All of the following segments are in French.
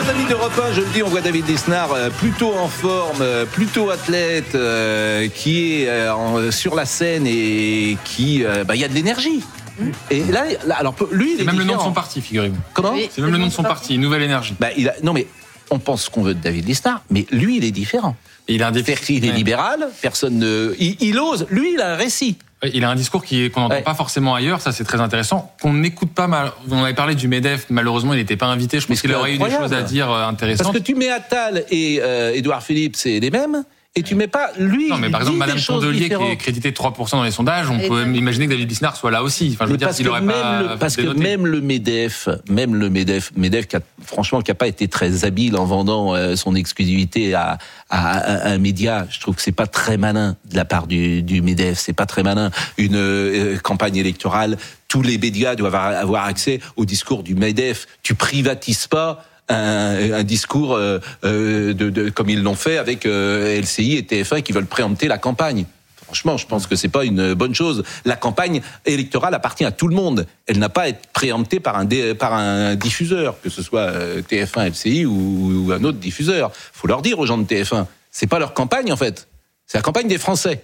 chers amis d'Europe 1, je le dis, on voit David Lisnard plutôt en forme, plutôt athlète, qui est sur la scène et qui, il y a de l'énergie. Et là, alors lui, c'est même le nom de son parti, figurez-vous. Comment ? C'est même le nom de son parti, Nouvelle Énergie. Non mais on pense ce qu'on veut de David Lisnard, mais lui, il est différent. Il a un il est libéral, personne ne, il ose. Lui, il a un récit. Il a un discours qu'on n'entend pas forcément ailleurs, ça c'est très intéressant, qu'on n'écoute pas mal. On avait parlé du MEDEF, malheureusement il n'était pas invité, je pense qu'il aurait eu des choses à dire intéressantes. Parce que tu mets Attal et Édouard Philippe, c'est les mêmes, et tu mets pas lui. Non mais par exemple Madame Tondelier qui est créditée de 3% dans les sondages, on peut imaginer que David Lisnard soit là aussi. Enfin, je veux dire s'il aurait pas. Parce que même le MEDEF qui a pas été très habile en vendant son exclusivité à un média, je trouve que c'est pas très malin de la part du MEDEF, c'est pas très malin. Une campagne électorale, tous les médias doivent avoir accès au discours du MEDEF. Tu privatises pas un discours comme ils l'ont fait avec LCI et TF1 qui veulent préempter la campagne. Franchement, je pense que c'est pas une bonne chose. La campagne électorale appartient à tout le monde. Elle n'a pas à être préemptée par un diffuseur, que ce soit TF1, LCI ou un autre diffuseur. Faut leur dire aux gens de TF1, c'est pas leur campagne en fait. C'est la campagne des Français.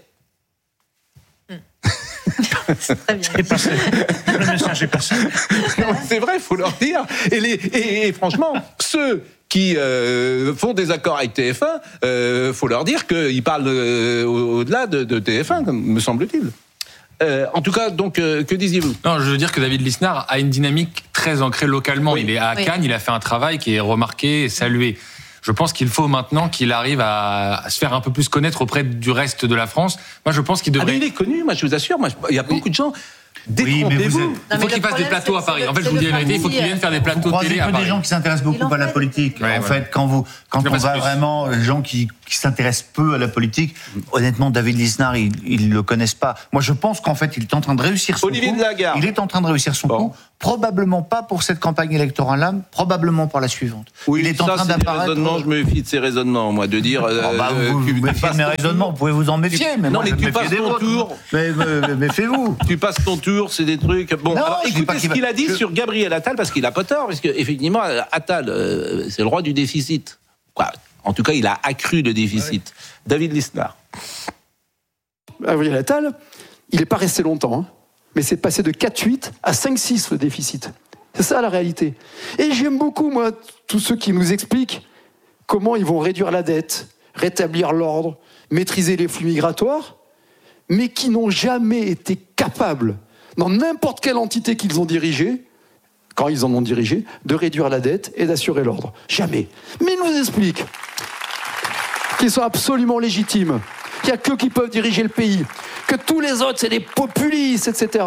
C'est très bien. Le message est passé. C'est vrai, il faut leur dire. Et franchement, ceux qui font des accords avec TF1, faut leur dire qu'ils parlent au-delà de TF1, me semble-t-il. En tout cas, donc, que disiez-vous ? Non, je veux dire que David Lisnard a une dynamique très ancrée localement. Oui. Il est à Cannes, il a fait un travail qui est remarqué et salué. Je pense qu'il faut maintenant qu'il arrive à se faire un peu plus connaître auprès du reste de la France. Moi, je pense qu'il devrait... mais il est connu, moi, je vous assure. Il y a beaucoup de gens... Détrompez-vous. Il faut qu'il fasse des plateaux à Paris. En fait, je vous dis la vérité, il faut qu'il vienne faire des plateaux télé à Paris. Des gens qui s'intéressent beaucoup à la politique. En fait, quand on va vraiment, les gens qui s'intéressent peu à la politique, honnêtement, David Lisnard, ils le connaissent pas. Moi, je pense qu'en fait, il est en train de réussir son coup. Olivier de Lagarde. Il est en train de réussir son coup. Probablement pas pour cette campagne électorale-là, probablement pour la suivante. Oui, il est en train d'apparaître. Je me méfie de ces raisonnements, moi, de dire. Vous méfiez de mes raisonnements, vous pouvez vous en méfier. Mais non, moi, mais tu passes ton tour. Mais méfiez-vous. Tu passes ton tour, c'est des trucs. Bon, non, alors écoutez ce qu'il a dit sur Gabriel Attal, parce qu'il a pas tort, parce que effectivement, Attal, c'est le roi du déficit. Quoi. En tout cas, il a accru le déficit. Ouais. David Lisnard. Gabriel Attal, il n'est pas resté longtemps, mais c'est passé de 4,8 à 5,6 le déficit. C'est ça la réalité. Et j'aime beaucoup, moi, tous ceux qui nous expliquent comment ils vont réduire la dette, rétablir l'ordre, maîtriser les flux migratoires, mais qui n'ont jamais été capables, dans n'importe quelle entité qu'ils ont dirigée, quand ils en ont dirigé, de réduire la dette et d'assurer l'ordre. Jamais. Mais ils nous expliquent qu'ils sont absolument légitimes, qu'il n'y a qu'eux qui peuvent diriger le pays, que tous les autres, c'est des populistes, etc.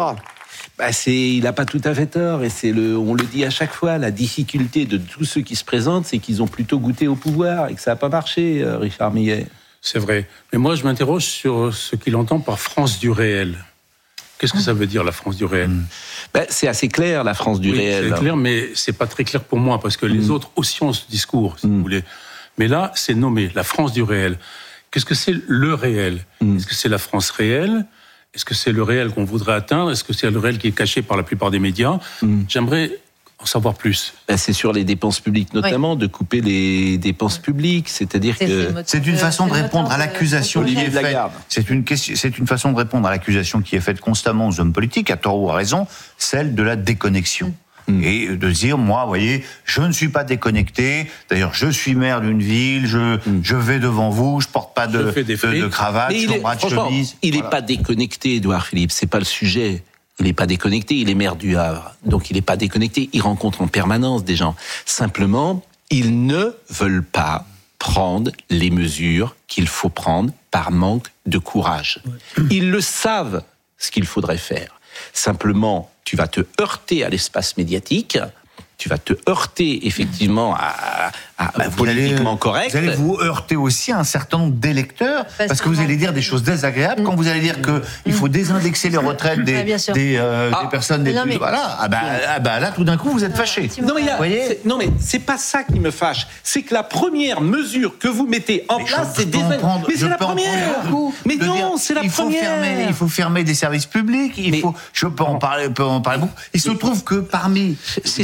Il n'a pas tout à fait tort, et on le dit à chaque fois, la difficulté de tous ceux qui se présentent, c'est qu'ils ont plutôt goûté au pouvoir, et que ça n'a pas marché, Richard Millet. C'est vrai. Mais moi, je m'interroge sur ce qu'il entend par France du réel. Qu'est-ce que ça veut dire, la France du réel ? C'est assez clair, la France du réel. C'est clair, mais c'est pas très clair pour moi, parce que les autres aussi ont ce discours, si vous voulez. Mais là, c'est nommé, la France du réel. Qu'est-ce que c'est le réel ? Est-ce que c'est la France réelle ? Est-ce que c'est le réel qu'on voudrait atteindre ? Est-ce que c'est le réel qui est caché par la plupart des médias ? J'aimerais en savoir plus. C'est sur les dépenses publiques, notamment, de couper les dépenses publiques, c'est-à-dire que... C'est une façon de répondre à l'accusation qui est faite. C'est une façon de répondre à l'accusation qui est faite constamment aux hommes politiques, à tort ou à raison, celle de la déconnexion. Et de dire, moi, vous voyez, je ne suis pas déconnecté. D'ailleurs, je suis maire d'une ville, je vais devant vous, je porte pas de cravate, je bras de chemise. Il n'est pas déconnecté, Édouard Philippe, c'est pas le sujet. Il n'est pas déconnecté, il est maire du Havre. Donc il n'est pas déconnecté, il rencontre en permanence des gens. Simplement, ils ne veulent pas prendre les mesures qu'il faut prendre par manque de courage. Ils le savent, ce qu'il faudrait faire. Simplement, tu vas te heurter à l'espace médiatique, tu vas te heurter effectivement à politiquement correct. Vous allez vous heurter aussi à un certain nombre d'électeurs, parce que vous allez dire des choses désagréables quand vous allez dire qu'il faut désindexer les retraites des personnes des plus... Voilà, là tout d'un coup vous êtes fâchés. Non mais c'est pas ça qui me fâche, c'est que la première mesure que vous mettez en place, c'est désindexer. Mais c'est la première. Mais non, c'est la première. Il faut fermer des services publics. Je peux en parler beaucoup. Il se trouve que parmi... C'est ça qui est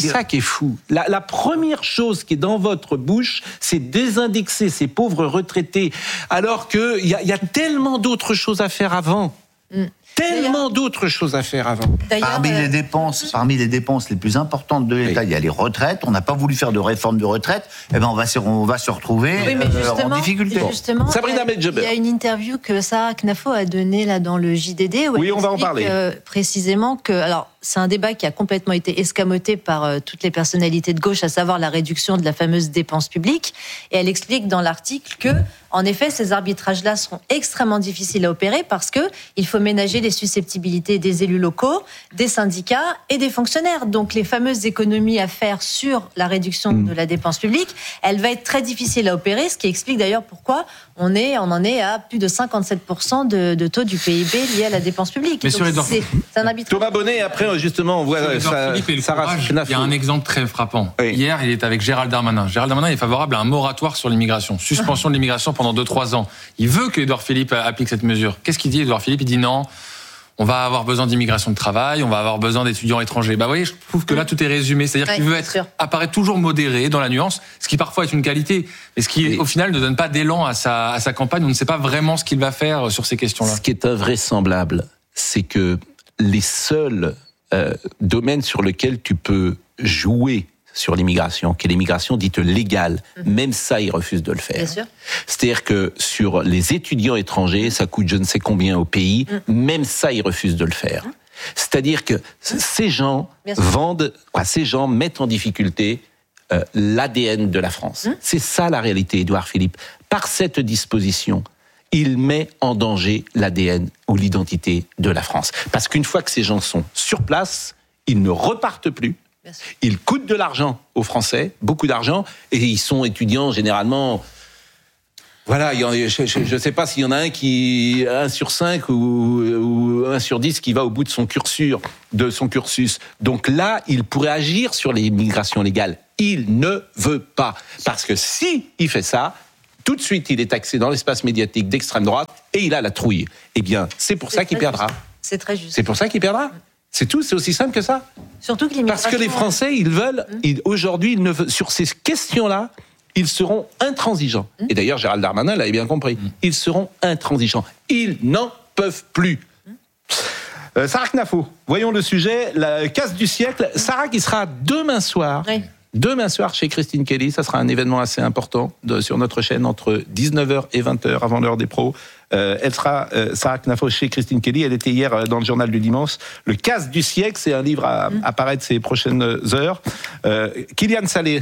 fou. La première chose qui est dans votre bouche, c'est désindexer ces pauvres retraités, alors qu'il y a tellement d'autres choses à faire avant. Tellement d'autres choses à faire avant. Parmi les dépenses les plus importantes de l'État, il y a les retraites. On n'a pas voulu faire de réforme de retraite. Eh ben, on va se retrouver en difficulté. Justement, Sabrina Medjeber. Il y a une interview que Sarah Knafo a donnée là dans le JDD. Où on va en parler. Précisément que, alors, c'est un débat qui a complètement été escamoté par toutes les personnalités de gauche, à savoir la réduction de la fameuse dépense publique. Et elle explique dans l'article que, en effet, ces arbitrages-là seront extrêmement difficiles à opérer parce que il faut ménager les susceptibilités des élus locaux, des syndicats et des fonctionnaires. Donc, les fameuses économies à faire sur la réduction de la dépense publique, elle va être très difficile à opérer, ce qui explique d'ailleurs pourquoi on en est à plus de 57% de taux du PIB lié à la dépense publique. Mais donc, c'est un arbitrage. Thomas Bonnet, après, justement, on voit Sarah Knafo. Il y a un exemple très frappant. Oui. Hier, il est avec Gérald Darmanin. Gérald Darmanin est favorable à un moratoire sur l'immigration, suspension de l'immigration pendant 2-3 ans. Il veut que Édouard Philippe applique cette mesure. Qu'est-ce qu'il dit, Édouard Philippe? Il dit non, on va avoir besoin d'immigration de travail, on va avoir besoin d'étudiants étrangers. Vous voyez, je trouve que là, tout est résumé. C'est-à-dire qu'il veut apparaît toujours modéré dans la nuance, ce qui parfois est une qualité, mais ce qui, au final, ne donne pas d'élan à sa campagne. On ne sait pas vraiment ce qu'il va faire sur ces questions-là. Ce qui est invraisemblable, c'est que les seuls domaines sur lesquels tu peux jouer sur l'immigration, qui est l'immigration dite légale, même ça, ils refusent de le faire. Bien sûr. C'est-à-dire que sur les étudiants étrangers, ça coûte je ne sais combien au pays, même ça, ils refusent de le faire. C'est-à-dire que ces gens ces gens mettent en difficulté l'ADN de la France. C'est ça la réalité, Édouard Philippe. Par cette disposition, il met en danger l'ADN ou l'identité de la France. Parce qu'une fois que ces gens sont sur place, ils ne repartent plus. Ils coûtent de l'argent aux Français, beaucoup d'argent, et ils sont étudiants généralement. Voilà, je ne sais pas s'il y en a un sur 5 ou 1 sur 10 qui va au bout de son cursus. Donc là, il pourrait agir sur les migrations légales. Il ne veut pas. Parce que si il fait ça, tout de suite, il est taxé dans l'espace médiatique d'extrême droite et il a la trouille. Eh bien, c'est pour ça qu'il perdra. C'est très juste. C'est pour ça qu'il perdra. C'est tout, c'est aussi simple que ça. Surtout que parce que les Français, ils veulent, aujourd'hui, sur ces questions-là, ils seront intransigeants. Et d'ailleurs, Gérald Darmanin l'avait bien compris. Ils seront intransigeants. Ils n'en peuvent plus. Sarah Knafo, voyons le sujet, la casse du siècle. Sarah qui sera demain soir. Oui. Demain soir chez Christine Kelly, ça sera un événement assez important sur notre chaîne entre 19h et 20h avant l'heure des pros. Elle sera, Sarah Knafo, chez Christine Kelly. Elle était hier dans le journal du dimanche. Le casse du siècle, c'est un livre à apparaître ces prochaines heures. Kylian Salé.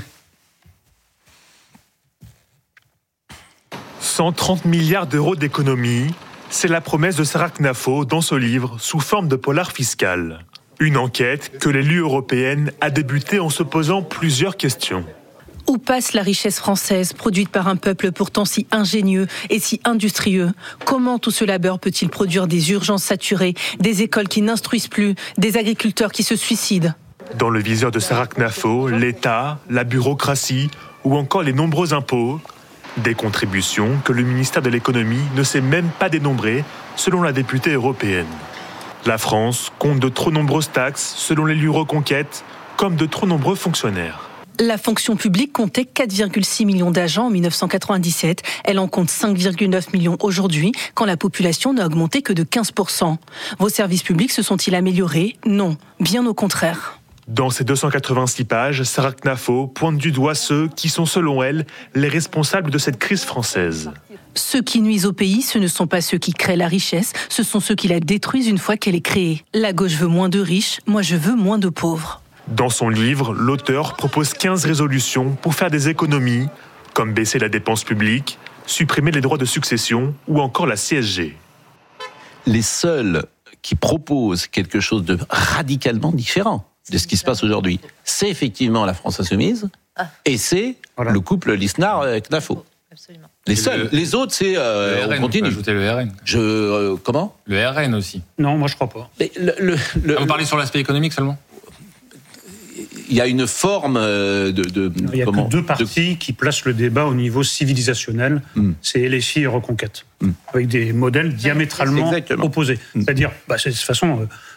130 milliards d'euros d'économies, c'est la promesse de Sarah Knafo dans ce livre sous forme de polar fiscal. Une enquête que l'élu européenne a débutée en se posant plusieurs questions. Où passe la richesse française produite par un peuple pourtant si ingénieux et si industrieux? Comment tout ce labeur peut-il produire des urgences saturées, des écoles qui n'instruisent plus, des agriculteurs qui se suicident? Dans le viseur de Sarah Knafo, l'État, la bureaucratie ou encore les nombreux impôts. Des contributions que le ministère de l'économie ne sait même pas dénombrer, selon la députée européenne. La France compte de trop nombreuses taxes, selon l'élu Reconquête, comme de trop nombreux fonctionnaires. La fonction publique comptait 4,6 millions d'agents en 1997. Elle en compte 5,9 millions aujourd'hui, quand la population n'a augmenté que de 15%. Vos services publics se sont-ils améliorés? Non, bien au contraire. Dans ces 286 pages, Sarah Knafo pointe du doigt ceux qui sont, selon elle, les responsables de cette crise française. Ceux qui nuisent au pays, ce ne sont pas ceux qui créent la richesse, ce sont ceux qui la détruisent une fois qu'elle est créée. La gauche veut moins de riches, moi je veux moins de pauvres. Dans son livre, l'auteur propose 15 résolutions pour faire des économies, comme baisser la dépense publique, supprimer les droits de succession ou encore la CSG. Les seuls qui proposent quelque chose de radicalement différent de ce qui se passe aujourd'hui, c'est effectivement la France Insoumise et c'est le couple Lisnard-Knafo. Absolument. Les seuls. Les autres, c'est... on continue. Ajouter le RN. Comment? Le RN aussi. Non, moi je crois pas. Mais vous parlez sur l'aspect économique seulement? Il y a une forme de il n'y a que deux partis qui placent le débat au niveau civilisationnel. C'est LFI et Reconquête. Avec des modèles diamétralement opposés. C'est-à-dire, de toute façon,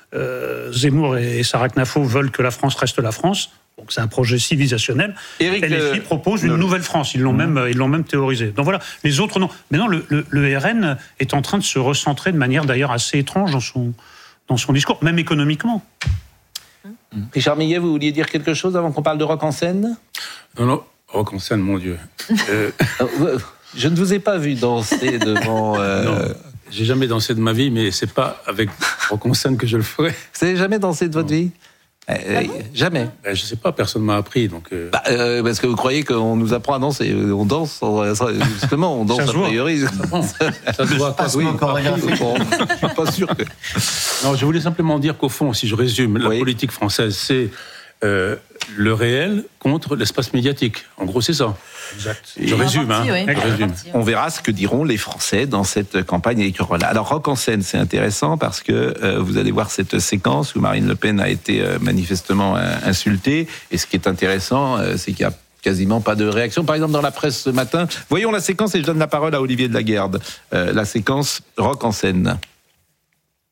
Zemmour et Sarah Knafo veulent que la France reste la France. Donc c'est un projet civilisationnel. LFI propose une nouvelle France. Ils l'ont même théorisé. Donc voilà, les autres non. Maintenant, le RN est en train de se recentrer de manière d'ailleurs assez étrange dans son discours, même économiquement. Richard Millet, vous vouliez dire quelque chose avant qu'on parle de Rock en scène ? Non, Rock en scène, mon Dieu. Je ne vous ai pas vu danser devant... Non, j'ai jamais dansé de ma vie, mais c'est pas avec Rock en scène que je le ferai. Vous n'avez jamais dansé de votre vie ? Jamais. Je sais pas, personne m'a appris, donc. Parce que vous croyez qu'on nous apprend à danser, on danse justement, on danse a priori. Ça se voit pas. Oui, je suis pas sûr que. Non, je voulais simplement dire qu'au fond, si je résume, la politique française, c'est le réel contre l'espace médiatique. En gros, c'est ça. Exact. Je résume. On verra ce que diront les Français dans cette campagne électorale. Alors, Rock en scène, c'est intéressant parce que vous allez voir cette séquence où Marine Le Pen a été manifestement insultée. Et ce qui est intéressant, c'est qu'il y a quasiment pas de réaction. Par exemple, dans la presse ce matin, voyons la séquence et je donne la parole à Olivier de Laguerre. La séquence Rock en scène.